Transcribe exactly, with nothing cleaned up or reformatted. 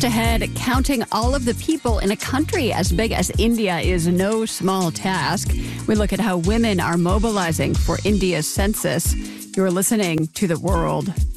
Just ahead, counting all of the people in a country as big as India is no small task. We look at how women are mobilizing for India's census. You're listening to The World.